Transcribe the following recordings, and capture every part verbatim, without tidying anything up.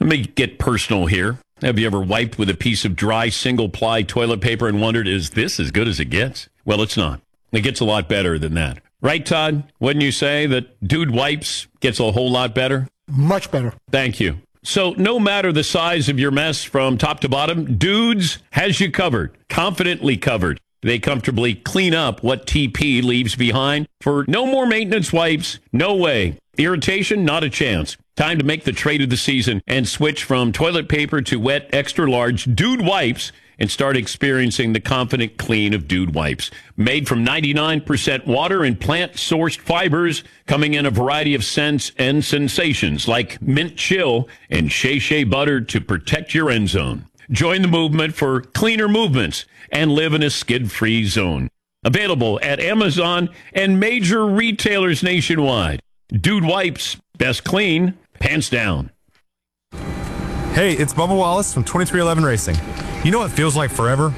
Let me get personal here. Have you ever wiped with a piece of dry single-ply toilet paper and wondered, is this as good as it gets? Well, it's not. It gets a lot better than that. Right, Todd? Wouldn't you say that Dude Wipes gets a whole lot better? Much better. Thank you. So no matter the size of your mess from top to bottom, Dudes has you covered, confidently covered. They comfortably clean up what T P leaves behind. For no more maintenance wipes, no way. Irritation, not a chance. Time to make the trade of the season and switch from toilet paper to wet, extra-large Dude Wipes and start experiencing the confident clean of Dude Wipes. Made from ninety-nine percent water and plant-sourced fibers, coming in a variety of scents and sensations like mint chill and shea shea butter to protect your end zone. Join the movement for cleaner movements and live in a skid-free zone. Available at Amazon and major retailers nationwide. Dude Wipes, best clean, pants down. Hey, it's Bubba Wallace from twenty-three eleven Racing. You know what feels like forever?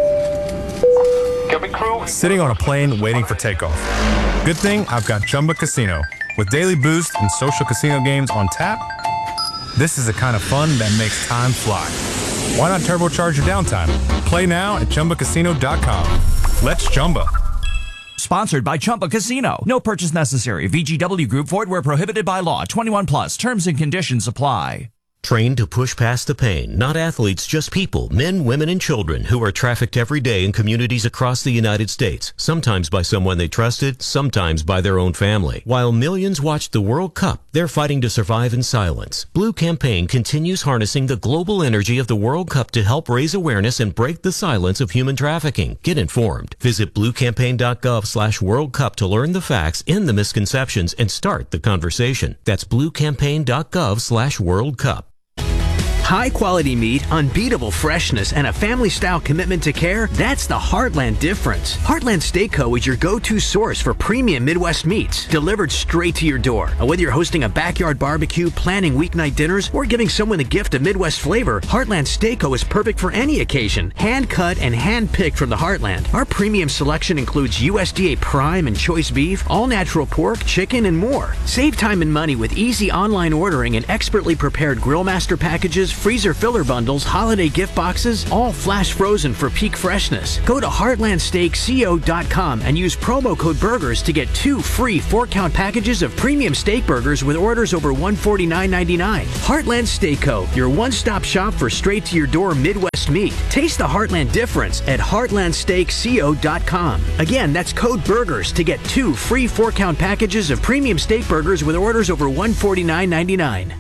Cabin crew. Sitting on a plane waiting for takeoff. Good thing I've got Chumba Casino. With daily boost and social casino games on tap, this is the kind of fun that makes time fly. Why not turbocharge your downtime? Play now at Chumba Casino dot com. Let's Chumba. Sponsored by Chumba Casino. No purchase necessary. V G W Group. Void where prohibited by law. twenty-one plus. Terms and conditions apply. Trained to push past the pain. Not athletes, just people, men, women, and children who are trafficked every day in communities across the United States, sometimes by someone they trusted, sometimes by their own family. While millions watch the World Cup, they're fighting to survive in silence. Blue Campaign continues harnessing the global energy of the World Cup to help raise awareness and break the silence of human trafficking. Get informed. Visit bluecampaign.gov slash World Cup to learn the facts, end the misconceptions, and start the conversation. That's bluecampaign.gov slash World Cup. High-quality meat, unbeatable freshness, and a family-style commitment to care, that's the Heartland difference. Heartland Steakco is your go-to source for premium Midwest meats, delivered straight to your door. And whether you're hosting a backyard barbecue, planning weeknight dinners, or giving someone a gift of Midwest flavor, Heartland Steakco is perfect for any occasion. Hand-cut and hand-picked from the Heartland. Our premium selection includes U S D A prime and choice beef, all-natural pork, chicken, and more. Save time and money with easy online ordering and expertly prepared Grill Master packages, freezer filler bundles, holiday gift boxes, all flash frozen for peak freshness. Go to heartland steak co dot com and use promo code BURGERS to get two free four-count packages of premium steak burgers with orders over one hundred forty-nine ninety-nine. Heartland Steakco, your one-stop shop for straight-to-your-door Midwest meat. Taste the Heartland difference at heartland steak co dot com. Again, that's code BURGERS to get two free four-count packages of premium steak burgers with orders over one hundred forty-nine ninety-nine.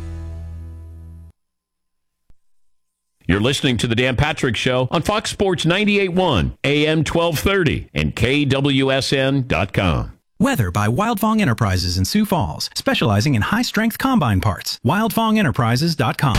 You're listening to The Dan Patrick Show on Fox Sports ninety-eight point one, A M twelve thirty, and K W S N dot com. Weather by Wildfong Enterprises in Sioux Falls, specializing in high-strength combine parts. wildfong enterprises dot com.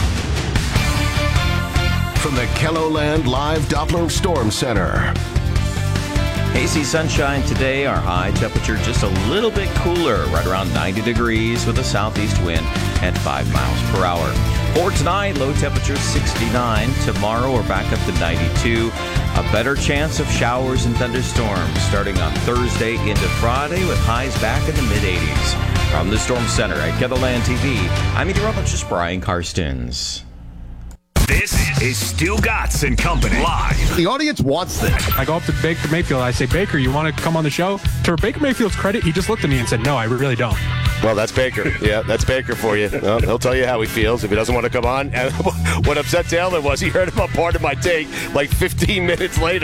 From the KELOLAND Live Doppler Storm Center. Hazy sunshine today. Our high temperature just a little bit cooler, right around ninety degrees with a southeast wind at five miles per hour. For tonight, low temperature sixty-nine. Tomorrow, we're back up to ninety-two. A better chance of showers and thunderstorms starting on Thursday into Friday with highs back in the mid-eighties. From the Storm Center at KELOLAND T V, I'm meteorologist Brian Karstens. This is Stu Gatz and Company live. The audience wants this. I go up to Baker Mayfield. I say, Baker, you want to come on the show? To Baker Mayfield's credit, he just looked at me and said, no, I really don't. Well, that's Baker. Yeah, that's Baker for you. Well, he'll tell you how he feels if he doesn't want to come on. And what upset Taylor was he heard about part of my take like fifteen minutes later.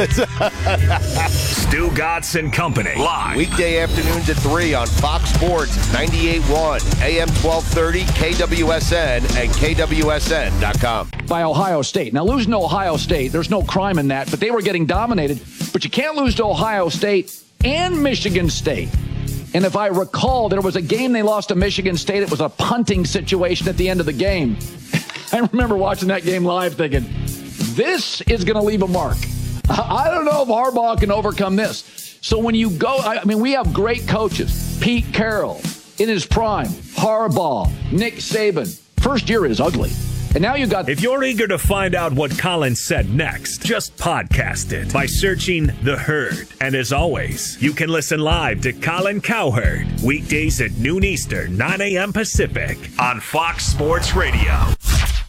Stu Gatz and Company live. Weekday afternoons at three on Fox Sports ninety-eight point one, A M twelve thirty, K W S N, and K W S N dot com. By Ohio State. Now, losing to Ohio State, there's no crime in that, but they were getting dominated. But you can't lose to Ohio State and Michigan State. And if I recall, there was a game they lost to Michigan State. It was a punting situation at the end of the game. I remember watching that game live thinking, this is going to leave a mark. I don't know if Harbaugh can overcome this. So when you go, I mean, we have great coaches. Pete Carroll in his prime, Harbaugh, Nick Saban. First year is ugly. And now you got... If you're eager to find out what Colin said next, just podcast it by searching The Herd. And as always, you can listen live to Colin Cowherd weekdays at noon Eastern, nine a.m. Pacific on Fox Sports Radio.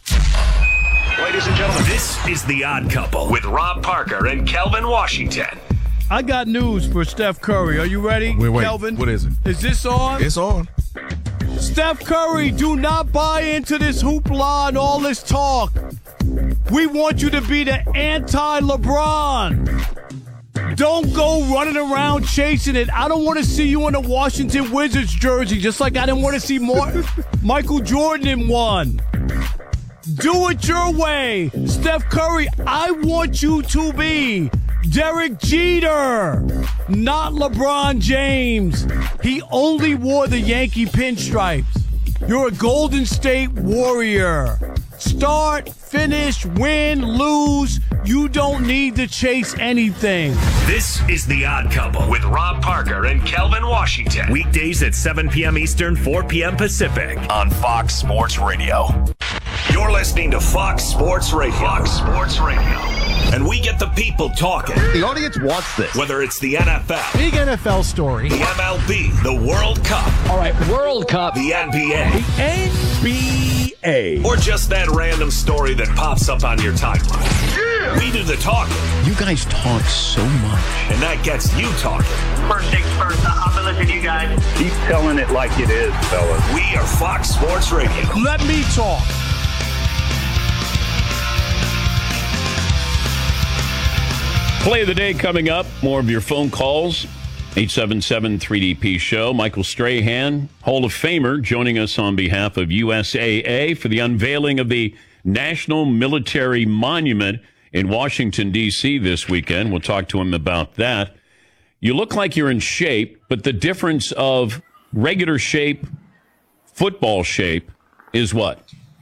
ladies and gentlemen. This is The Odd Couple with Rob Parker and Kelvin Washington. I got news for Steph Curry. Are you ready, wait, wait. Kelvin? What is it? Is this on? It's on. Steph Curry, do not buy into this hoopla and all this talk. We want you to be the anti-LeBron. Don't go running around chasing it. I don't want to see you in a Washington Wizards jersey, just like I didn't want to see more Michael Jordan in one. Do it your way. Steph Curry, I want you to be Derek Jeter, not LeBron James. He only wore the Yankee pinstripes. You're a Golden State Warrior. Start, finish, win, lose. You don't need to chase anything. This is The Odd Couple with Rob Parker and Kelvin Washington. Weekdays at seven p.m. Eastern, four p.m. Pacific on Fox Sports Radio. You're listening to Fox Sports Radio. Fox Sports Radio. And we get the people talking. The audience wants this. Whether it's the N F L. Big N F L story. The M L B. The World Cup. All right, World Cup. The N B A. The N B A. Or just that random story that pops up on your timeline. Yeah. We do the talking. You guys talk so much. And that gets you talking. First things first, I'm going to listen to you guys. Keep telling it like it is, fellas. We are Fox Sports Radio. Let me talk. Play of the day coming up. More of your phone calls. eight seven seven three D P show. Michael Strahan, Hall of Famer, joining us on behalf of U S A A for the unveiling of the National Military Monument in Washington, D C this weekend. We'll talk to him about that. You look like you're in shape, but the difference of regular shape, football shape, is what?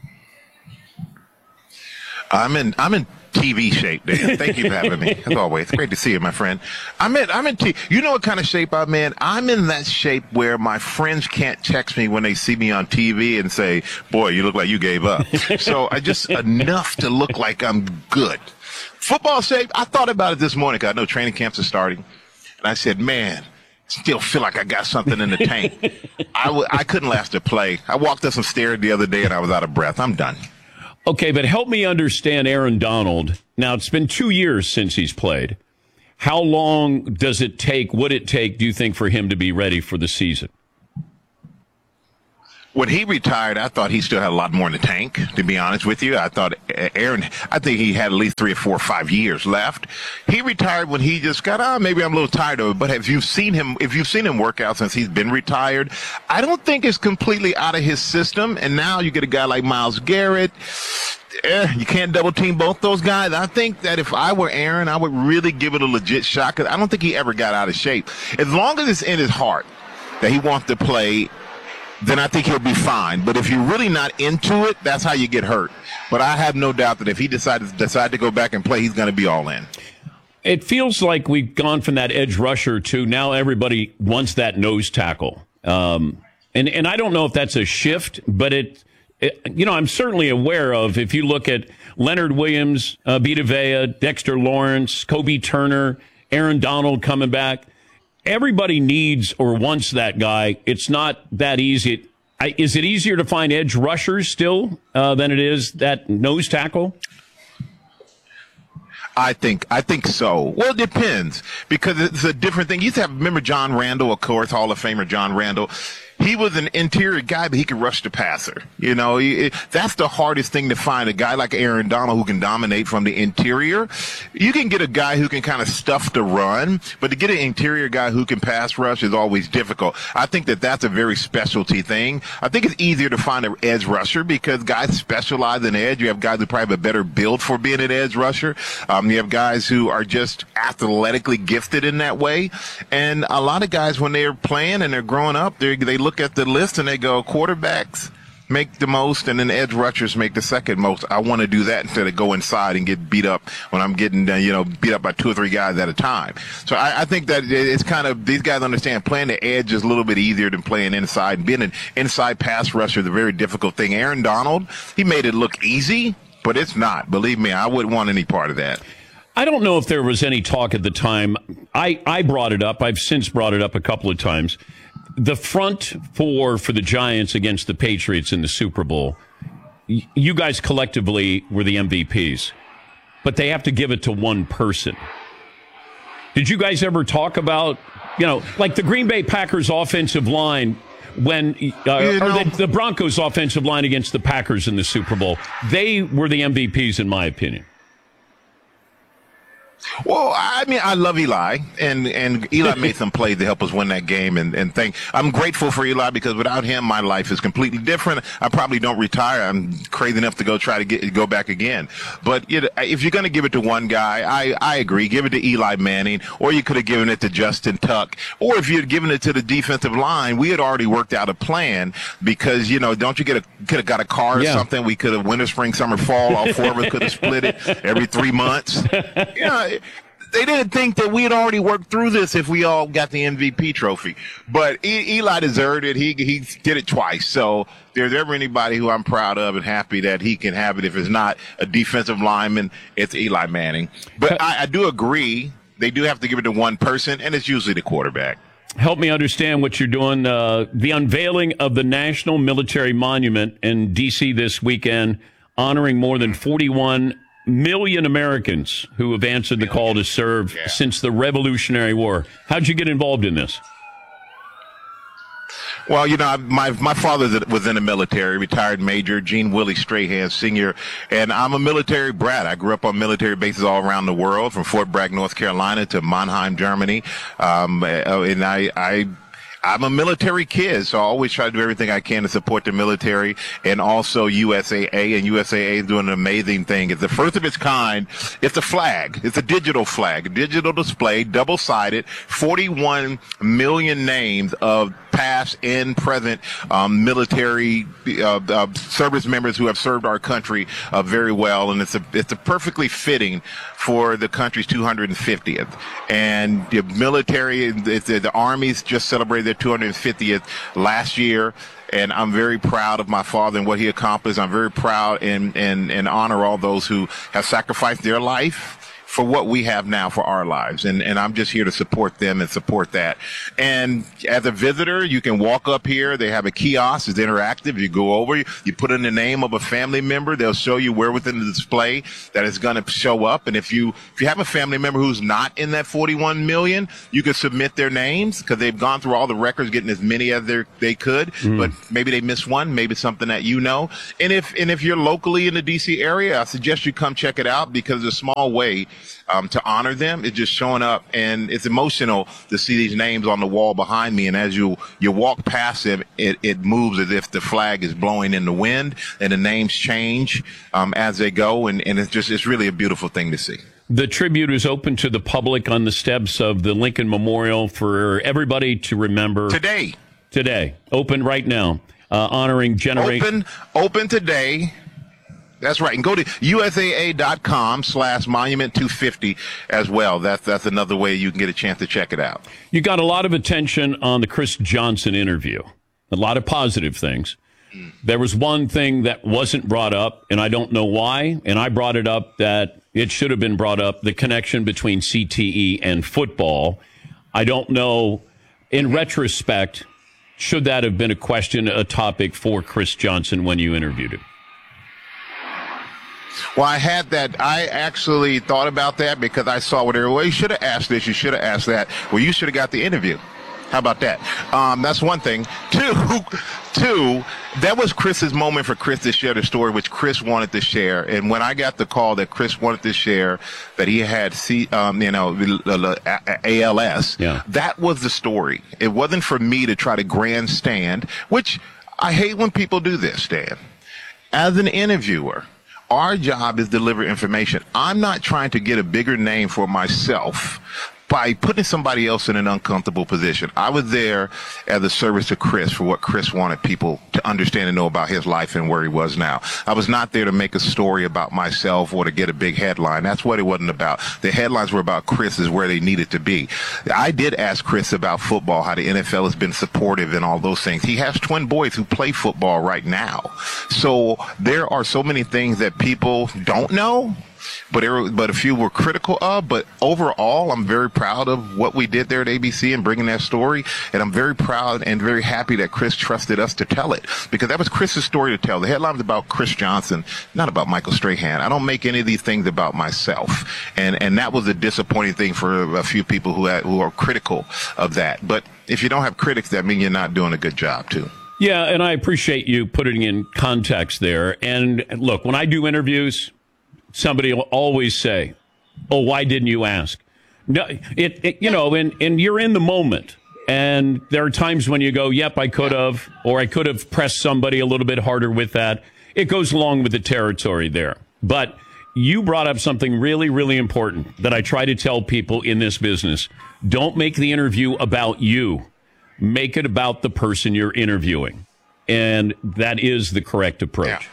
I'm in. I'm in. T V shape, Dan. Thank you for having me. As always, great to see you, my friend. I'm in. I'm in. T- you know what kind of shape I'm in? I'm in that shape where my friends can't text me when they see me on T V and say, "Boy, you look like you gave up." So I just enough to look like I'm good. Football shape. I thought about it this morning because I know training camps are starting, and I said, "Man, still feel like I got something in the tank." I w- I couldn't last a play. I walked up some stairs the other day and I was out of breath. I'm done. Okay, but help me understand Aaron Donald. Now, it's been two years since he's played. How long does it take, would it take, do you think, for him to be ready for the season? When he retired, I thought he still had a lot more in the tank, to be honest with you. I thought Aaron, I think he had at least three or four or five years left. He retired when he just got, oh, maybe I'm a little tired of it. But have you seen him, if you've seen him work out since he's been retired, I don't think it's completely out of his system. And now you get a guy like Myles Garrett. Eh, you can't double team both those guys. I think that if I were Aaron, I would really give it a legit shot because I don't think he ever got out of shape. As long as it's in his heart that he wants to play, then I think he'll be fine. But if you're really not into it, that's how you get hurt. But I have no doubt that if he decides decide to go back and play, he's going to be all in. It feels like we've gone from that edge rusher to now everybody wants that nose tackle. Um, and, and I don't know if that's a shift, but it, it, you know, I'm certainly aware of, if you look at Leonard Williams, uh, Vita Vea, Dexter Lawrence, Kobe Turner, Aaron Donald coming back. Everybody needs or wants that guy. It's not that easy. I, is it easier to find edge rushers still uh, than it is that nose tackle? I think I think so. Well, it depends because it's a different thing. You used to have, remember John Randall, of course, Hall of Famer John Randall. He was an interior guy, but he could rush the passer. You know, he, it, that's the hardest thing to find, a guy like Aaron Donald who can dominate from the interior. You can get a guy who can kind of stuff the run, but to get an interior guy who can pass rush is always difficult. I think that that's a very specialty thing. I think it's easier to find an edge rusher because guys specialize in edge. You have guys who probably have a better build for being an edge rusher. Um, you have guys who are just athletically gifted in that way. And a lot of guys, when they're playing and they're growing up, they they look at the list and they go, quarterbacks make the most and then edge rushers make the second most. I want to do that instead of go inside and get beat up when I'm getting, uh, you know, beat up by two or three guys at a time. So I, I think that it's kind of, these guys understand playing the edge is a little bit easier than playing inside. And being an inside pass rusher is a very difficult thing. Aaron Donald, he made it look easy, but it's not. Believe me, I wouldn't want any part of that. I don't know if there was any talk at the time. I, I brought it up. I've since brought it up a couple of times. The front four for the Giants against the Patriots in the Super Bowl, y- you guys collectively were the M V Ps, but they have to give it to one person. Did you guys ever talk about, you know, like the Green Bay Packers offensive line when, uh, you or know, the, the Broncos offensive line against the Packers in the Super Bowl? They were the M V Ps, in my opinion. Well, I mean, I love Eli, and, and Eli made some plays to help us win that game, and, and thank, I'm grateful for Eli because without him, my life is completely different. I probably don't retire. I'm crazy enough to go try to get go back again. But you know, if you're going to give it to one guy, I, I agree. Give it to Eli Manning, or you could have given it to Justin Tuck, or if you had given it to the defensive line, we had already worked out a plan because, you know, don't you get a, could have got a car or Yeah. something? We could have winter, spring, summer, fall. All four of us could have split it every three months. You know, they didn't think that we had already worked through this if we all got the M V P trophy. But e- Eli deserved it. He he did it twice. So if there's ever anybody who I'm proud of and happy that he can have it, if it's not a defensive lineman, it's Eli Manning. But I, I do agree. They do have to give it to one person, and it's usually the quarterback. Help me understand what you're doing. Uh, the unveiling of the National Military Monument in D C this weekend, honoring more than forty-one million Americans who have answered the call to serve Yeah. since the Revolutionary War. How'd you get involved in this? Well, you know, I- my my father was in the military, retired Major Gene Willie Strahan Senior, and I'm a military brat. I grew up on military bases all around the world, from Fort Bragg, North Carolina, to Mannheim, Germany, um, and I. I I'm a military kid, so I always try to do everything I can to support the military, and also U S A A, and U S A A is doing an amazing thing. It's the first of its kind. It's a flag. It's a digital flag, a digital display, double-sided, forty-one million names of past and present um, military uh, uh, service members who have served our country uh, very well, and it's a it's a perfectly fitting for the country's two hundred fiftieth. And the military, the, the Army's just celebrated their two hundred fiftieth last year. And I'm very proud of my father and what he accomplished. I'm very proud and, and, and honor all those who have sacrificed their life for what we have now for our lives. And, and I'm just here to support them and support that. And as a visitor, you can walk up here. They have a kiosk. It's interactive. You go over, you, you put in the name of a family member. They'll show you where within the display that is going to show up. And if you, if you have a family member who's not in that forty-one million, you can submit their names because they've gone through all the records, getting as many as they they could, mm. but maybe they missed one, maybe something that you know. And if, and if you're locally in the D C area, I suggest you come check it out because it's a small way Um, to honor them. It's just showing up, and it's emotional to see these names on the wall behind me. And as you you walk past them, it, it moves as if the flag is blowing in the wind, and the names change um, as they go. And, and it's just it's really a beautiful thing to see. The tribute is open to the public on the steps of the Lincoln Memorial for everybody to remember. Today. Today. Open right now. Uh, honoring generation. Open, open today. That's right. And go to U S A A dot com slash monument two fifty as well. That's, that's another way you can get a chance to check it out. You got a lot of attention on the Chris Johnson interview. A lot of positive things. Mm. There was one thing that wasn't brought up, and I don't know why. And I brought it up that it should have been brought up, the connection between C T E and football. I don't know, in retrospect, should that have been a question, a topic for Chris Johnson when you interviewed him? Well, I had that. I actually thought about that because I saw what everybody, well, you should have asked this, you should have asked that. Well, you should have got the interview. How about that? Um, that's one thing. Two, two, that was Chris's moment for Chris to share the story, which Chris wanted to share. And when I got the call that Chris wanted to share that he had C, um, you know, A L S, yeah. That was the story. It wasn't for me to try to grandstand, which I hate when people do this, Dan. As an interviewer, our job is to deliver information. I'm not trying to get a bigger name for myself by putting somebody else in an uncomfortable position. I was there as a service to Chris for what Chris wanted people to understand and know about his life and where he was now. I was not there to make a story about myself or to get a big headline. That's what it wasn't about. The headlines were about Chris is where they needed to be. I did ask Chris about football, how the N F L has been supportive and all those things. He has twin boys who play football right now. So there are so many things that people don't know but there, but a few were critical of. But overall, I'm very proud of what we did there at A B C and bringing that story. And I'm very proud and very happy that Chris trusted us to tell it, because that was Chris's story to tell. The headline was about Chris Johnson, not about Michael Strahan. I don't make any of these things about myself. And, and that was a disappointing thing for a few people who had, who are critical of that. But if you don't have critics, that means you're not doing a good job too. Yeah, and I appreciate you putting in context there. And look, when I do interviews, somebody will always say, "Oh, why didn't you ask?" No, it, it you know, and, and you're in the moment. And there are times when you go, "Yep, I could have," or "I could have pressed somebody a little bit harder with that." It goes along with the territory there. But you brought up something really, really important that I try to tell people in this business. Don't make the interview about you. Make it about the person you're interviewing. And that is the correct approach. Yeah.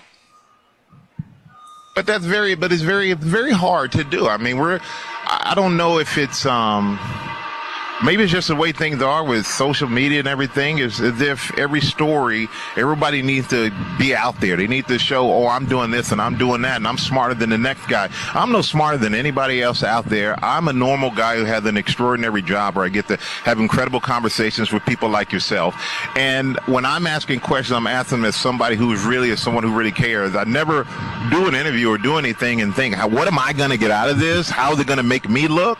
But that's very, but it's very, very hard to do. I mean, we're, I don't know if it's, um, maybe it's just the way things are with social media and everything. It's as if every story, everybody needs to be out there. They need to show, oh, I'm doing this and I'm doing that and I'm smarter than the next guy. I'm no smarter than anybody else out there. I'm a normal guy who has an extraordinary job where I get to have incredible conversations with people like yourself. And when I'm asking questions, I'm asking them as somebody who is really, as someone who really cares. I never do an interview or do anything and think, what am I going to get out of this? How is it going to make me look?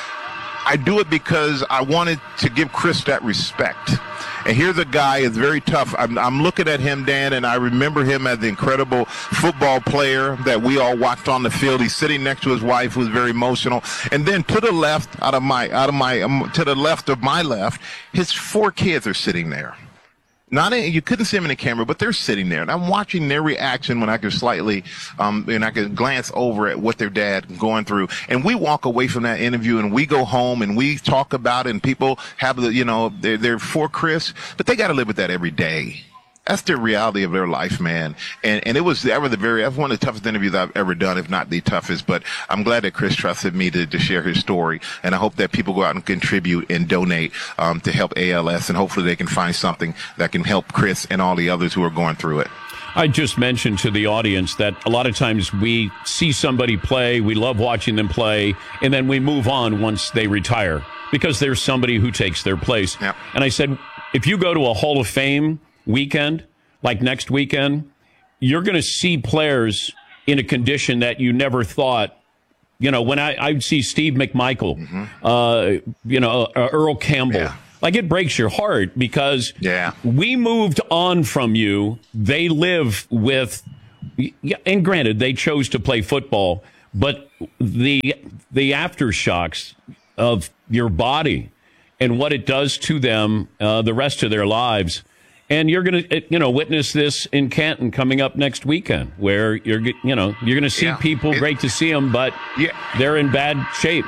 I do it because I wanted to give Chris that respect. And here's a guy who's very tough. I'm, I'm looking at him, Dan, and I remember him as the incredible football player that we all watched on the field. He's sitting next to his wife, who's very emotional. And then to the left, out of my, out of my, um, to the left of my left, his four kids are sitting there. Not in, you couldn't see them in the camera, but they're sitting there, and I'm watching their reaction when I could slightly, um, and I could glance over at what their dad going through. And we walk away from that interview, and we go home, and we talk about it, and people have the, you know, they're, they're for Chris, but they got to live with that every day. That's the reality of their life, man. And and it was ever the very, that's one of the toughest interviews I've ever done, if not the toughest. But I'm glad that Chris trusted me to, to share his story. And I hope that people go out and contribute and donate um, to help A L S. And hopefully they can find something that can help Chris and all the others who are going through it. I just mentioned to the audience that a lot of times we see somebody play, we love watching them play, and then we move on once they retire because there's somebody who takes their place. Yep. And I said, if you go to a Hall of Fame weekend, like next weekend, you're going to see players in a condition that you never thought. You know, when I, I would see Steve McMichael, mm-hmm. uh, you know, uh, Earl Campbell, yeah. like it breaks your heart because yeah. we moved on from you. They live with, and granted, they chose to play football, but the the aftershocks of your body and what it does to them uh, the rest of their lives. And you're going to, you know, witness this in Canton coming up next weekend, where you're, you know, you're going to see yeah. people. It, great to see them, but yeah. they're in bad shape.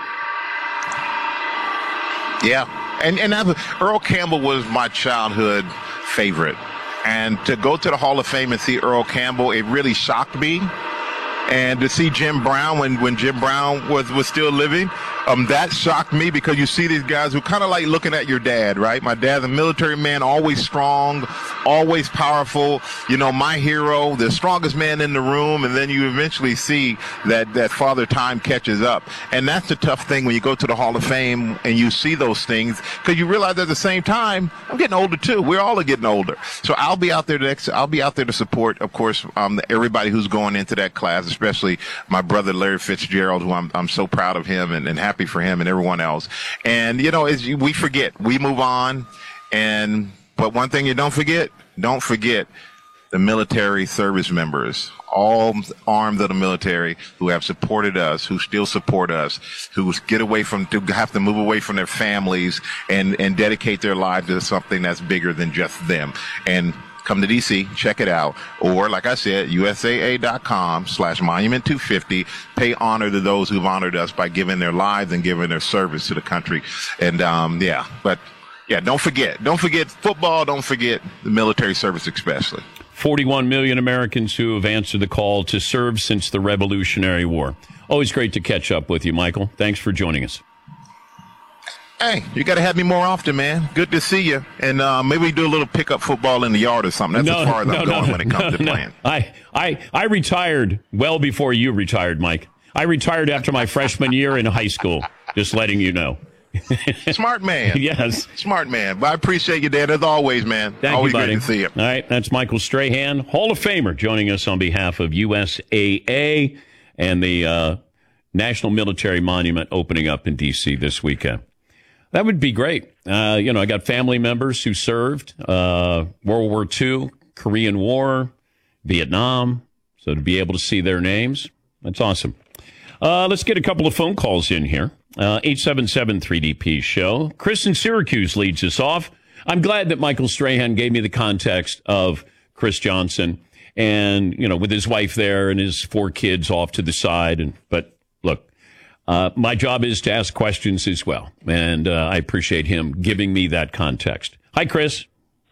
Yeah, and and I, Earl Campbell was my childhood favorite, and to go to the Hall of Fame and see Earl Campbell, it really shocked me. And to see Jim Brown when, when Jim Brown was, was still living, um, that shocked me because you see these guys who kind of like looking at your dad, right? My dad's a military man, always strong, always powerful. You know, my hero, the strongest man in the room. And then you eventually see that, that Father Time catches up. And that's the tough thing when you go to the Hall of Fame and you see those things, because you realize at the same time, I'm getting older too. We're all getting older. So I'll be out there next, I'll be out there to support, of course, um, everybody who's going into that class, especially my brother Larry Fitzgerald, who I'm I'm so proud of him and, and happy for him and everyone else. And, you know, as you, we forget, we move on. And but one thing you don't forget, don't forget the military service members, all arms of the military who have supported us, who still support us, who get away from, to have to move away from their families and, and dedicate their lives to something that's bigger than just them. And come to D C, check it out. Or, like I said, U S A A dot com slash monument two fifty. Pay honor to those who've honored us by giving their lives and giving their service to the country. And, um, yeah, but, yeah, don't forget. Don't forget football. Don't forget the military service especially. forty-one million Americans who have answered the call to serve since the Revolutionary War. Always great to catch up with you, Michael. Thanks for joining us. Hey, you got to have me more often, man. Good to see you. And uh, maybe we do a little pickup football in the yard or something. That's no, as far as no, I'm no, going no, when it comes no, to no. playing. I, I, I retired well before you retired, Mike. I retired after my freshman year in high school. Just letting you know. Smart man. Yes. Smart man. But I appreciate you, Dad, as always, man. Thank always you, buddy. great to see you. All right, that's Michael Strahan, Hall of Famer, joining us on behalf of U S A A and the uh, National Military Monument opening up in D C this weekend. That would be great. Uh, you know, I got family members who served uh, World War Two, Korean War, Vietnam. So to be able to see their names, that's awesome. Uh, let's get a couple of phone calls in here. Uh, eight seven seven three D P show. Chris in Syracuse leads us off. I'm glad that Michael Strahan gave me the context of Chris Johnson and, you know, with his wife there and his four kids off to the side. And but look, uh, my job is to ask questions as well. And uh, I appreciate him giving me that context. Hi, Chris.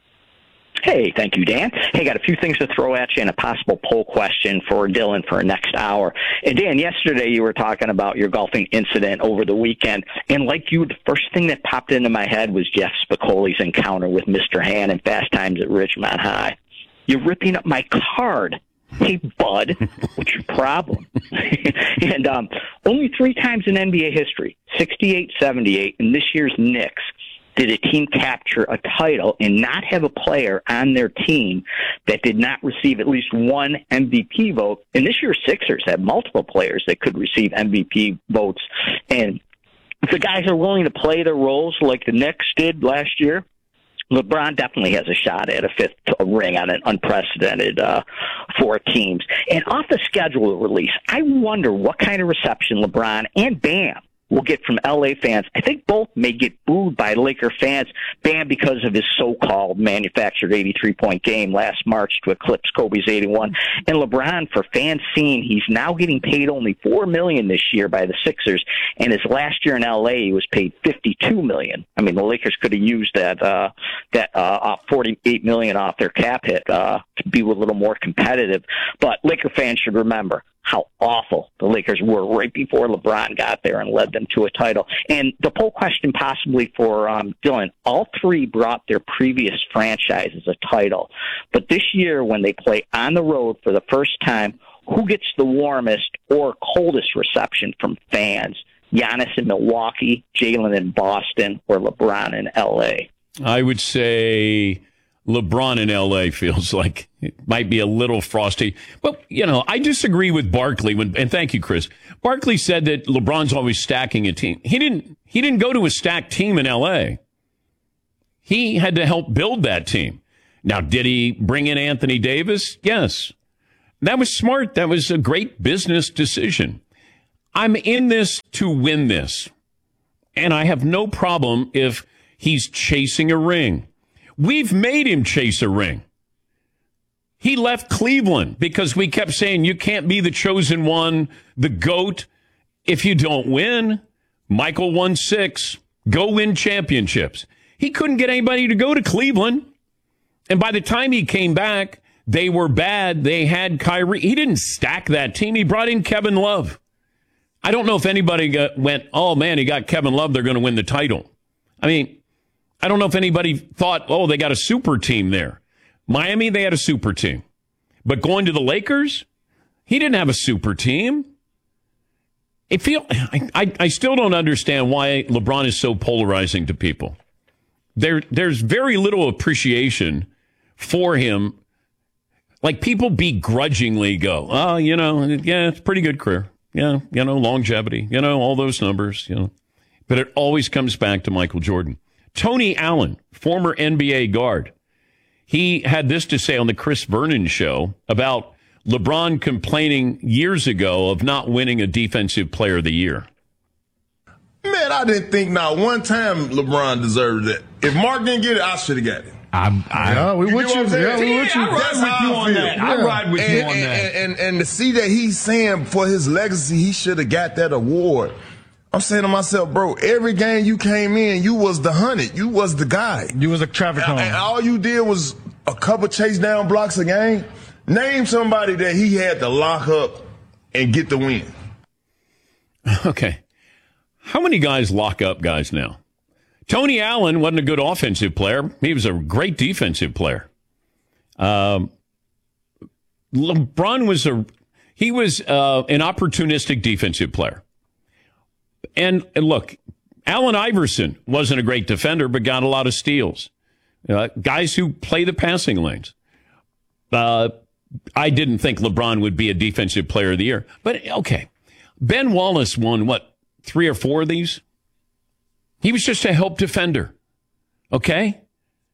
Hey, thank you, Dan. Hey, got a few things to throw at you and a possible poll question for Dylan for next hour. And Dan, yesterday you were talking about your golfing incident over the weekend, and like you, the first thing that popped into my head was Jeff Spicoli's encounter with Mister Han in Fast Times at Ridgemont High. You're ripping up my card. Hey, bud, what's your problem? and um, only three times in N B A history, sixty-eight, seventy-eight, and this year's Knicks, did a team capture a title and not have a player on their team that did not receive at least one M V P vote. And this year's Sixers had multiple players that could receive M V P votes. And if the guys are willing to play their roles like the Knicks did last year, LeBron definitely has a shot at a fifth ring on an unprecedented uh, four teams. And off the schedule release, I wonder what kind of reception LeBron and Bam will get from L A fans. I think both may get booed by Laker fans, Bam because of his so-called manufactured eighty-three point game last March to eclipse Kobe's eighty-one, and LeBron for fans seeing he's now getting paid only four million dollars this year by the Sixers, and his last year in L A he was paid fifty-two million dollars. I mean, the Lakers could have used that uh, that uh, forty-eight million dollars off their cap hit uh, to be a little more competitive. But Laker fans should remember how awful the Lakers were right before LeBron got there and led them to a title. And the poll question possibly for um, Dylan, all three brought their previous franchises a title. But this year when they play on the road for the first time, who gets the warmest or coldest reception from fans? Giannis in Milwaukee, Jalen in Boston, or LeBron in L A? I would say LeBron in L A feels like it might be a little frosty. Well, you know, I disagree with Barkley when, and thank you, Chris. Barkley said that LeBron's always stacking a team. He didn't, he didn't go to a stacked team in L A. He had to help build that team. Now, did he bring in Anthony Davis? Yes. That was smart. That was a great business decision. I'm in this to win this. And I have no problem if he's chasing a ring. We've made him chase a ring. He left Cleveland because we kept saying you can't be the chosen one, the GOAT, if you don't win. Michael won six. Go win championships. He couldn't get anybody to go to Cleveland. And by the time he came back, they were bad. They had Kyrie. He didn't stack that team. He brought in Kevin Love. I don't know if anybody got, went, oh, man, he got Kevin Love. They're going to win the title. I mean, I don't know if anybody thought, oh, they got a super team there. Miami, they had a super team. But going to the Lakers, he didn't have a super team. It feel I, I, I still don't understand why LeBron is so polarizing to people. There, there's very little appreciation for him. Like, people begrudgingly go, oh, you know, yeah, it's a pretty good career. Yeah, you know, longevity, you know, all those numbers, you know. But it always comes back to Michael Jordan. Tony Allen, former N B A guard, he had this to say on the Chris Vernon show about LeBron complaining years ago of not winning a Defensive Player of the Year. Man, I didn't think not one time LeBron deserved it. If Mark didn't get it, I should have got it. I'm, I, yeah, we with you. Yeah, we with you. I ride with you on that. I ride with you on that. And, and, and to see that he's saying for his legacy, he should have got that award. I'm saying to myself, bro, every game you came in, you was the hundred. You was the guy. You was a traffic cone. And all you did was a couple chase down blocks a game. Name somebody that he had to lock up and get the win. Okay. How many guys lock up guys now? Tony Allen wasn't a good offensive player. He was a great defensive player. Um, LeBron was a, He was uh, an opportunistic defensive player. And, and look, Allen Iverson wasn't a great defender, but got a lot of steals. Uh, guys who play the passing lanes. Uh, I didn't think LeBron would be a defensive player of the year. But, okay, Ben Wallace won, what, three or four of these? He was just a help defender, okay?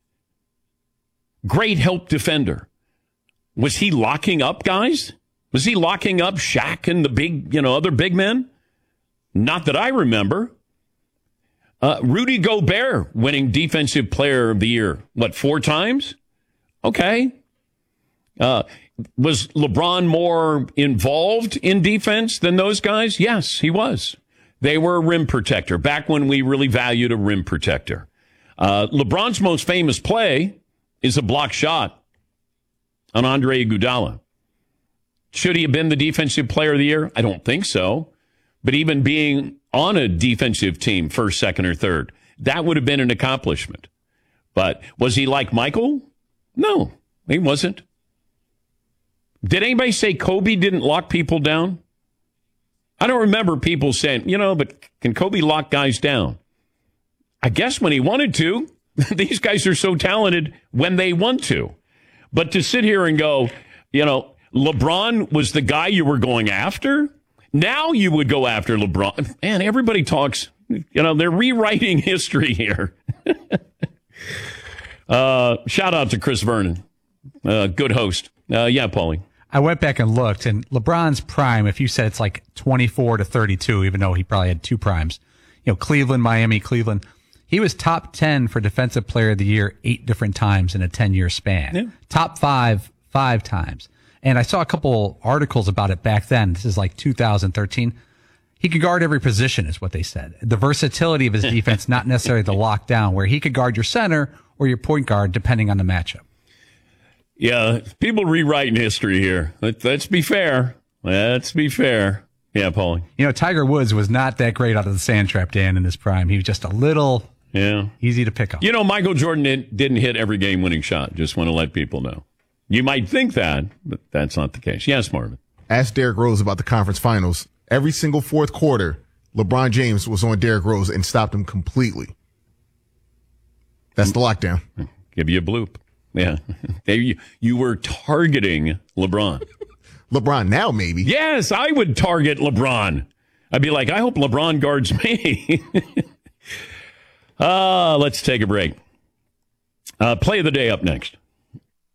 Great help defender. Was he locking up guys? Was he locking up Shaq and the big, you know, other big men? Not that I remember. Uh, Rudy Gobert winning Defensive Player of the Year, what, four times? Okay. Uh, was LeBron more involved in defense than those guys? Yes, he was. They were a rim protector, back when we really valued a rim protector. Uh, LeBron's most famous play is a block shot on Andre Iguodala. Should he have been the Defensive Player of the Year? I don't think so. But even being on a defensive team, first, second, or third, that would have been an accomplishment. But was he like Michael? No, he wasn't. Did anybody say Kobe didn't lock people down? I don't remember people saying, you know, but can Kobe lock guys down? I guess when he wanted to. These guys are so talented when they want to. But to sit here and go, you know, LeBron was the guy you were going after? Now you would go after LeBron. Man, everybody talks, you know, they're rewriting history here. uh, shout out to Chris Vernon. Uh, good host. Uh, yeah, Paulie. I went back and looked, and LeBron's prime, if you said it's like twenty-four to thirty-two, even though he probably had two primes, you know, Cleveland, Miami, Cleveland, he was top ten for Defensive Player of the Year eight different times in a ten-year span. Yeah. Top five, five times. And I saw a couple articles about it back then. This is like two thousand thirteen. He could guard every position, is what they said. The versatility of his defense, not necessarily the lockdown, where he could guard your center or your point guard, depending on the matchup. Yeah, people rewriting history here. Let, let's be fair. Let's be fair. Yeah, Paulie. You know, Tiger Woods was not that great out of the sand trap, Dan, in his prime. He was just a little yeah easy to pick up. You know, Michael Jordan didn't hit every game-winning shot. Just want to let people know. You might think that, but that's not the case. Yes, Marvin. Ask Derrick Rose about the conference finals. Every single fourth quarter, LeBron James was on Derrick Rose and stopped him completely. That's the lockdown. Give you a bloop. Yeah. you, you were targeting LeBron. LeBron now, maybe. Yes, I would target LeBron. I'd be like, I hope LeBron guards me. uh, let's take a break. Uh, play of the day up next.